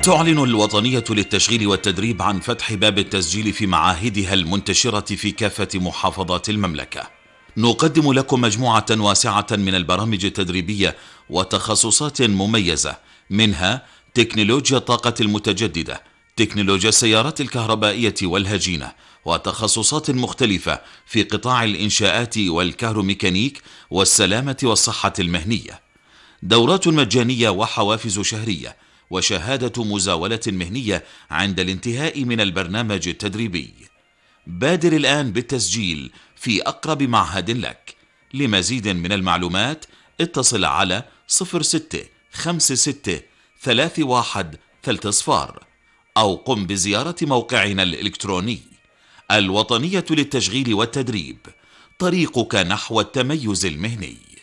تعلن الوطنية للتشغيل والتدريب عن فتح باب التسجيل في معاهدها المنتشرة في كافة محافظات المملكة. نقدم لكم مجموعة واسعة من البرامج التدريبية وتخصصات مميزة، منها تكنولوجيا الطاقة المتجددة، تكنولوجيا السيارات الكهربائية والهجينة، وتخصصات مختلفة في قطاع الإنشاءات والكهروميكانيك والسلامة والصحة المهنية. دورات مجانية وحوافز شهرية، وشهادة مزاولة مهنية عند الانتهاء من البرنامج التدريبي. بادر الآن بالتسجيل في أقرب معهد لك. لمزيد من المعلومات اتصل على 06563130 أو قم بزيارة موقعنا الإلكتروني. الوطنية للتشغيل والتدريب، طريقك نحو التميز المهني.